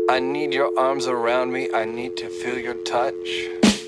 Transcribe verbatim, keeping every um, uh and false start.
I need your arms around me. I need to feel your touch.